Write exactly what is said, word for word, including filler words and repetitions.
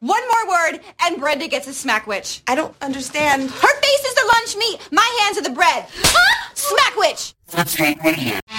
One more word, and Brenda gets a smackwitch. I don't understand. Her face is the lunch meat. My hands are the bread. Smackwitch! That's right, right here.